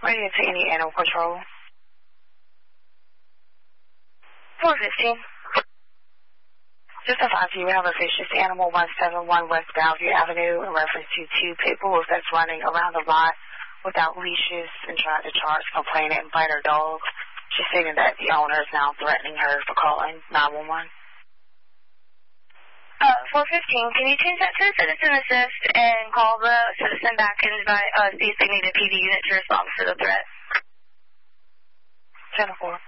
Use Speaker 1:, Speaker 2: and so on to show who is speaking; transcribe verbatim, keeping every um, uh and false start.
Speaker 1: Ready to take any animal patrol.
Speaker 2: four fifteen.
Speaker 1: Just advise you, we have a vicious animal one seven one West Bellevue Avenue in reference to two pit bulls that's running around the lot without leashes and trying to charge, complain, and bite her dog. She's stating that the owner is now threatening her for calling nine one one.
Speaker 2: Uh, four fifteen, can you change that to citizen assist and call the citizen back and invite, uh, see if they need a P D unit to respond for the threat?
Speaker 1: ten four.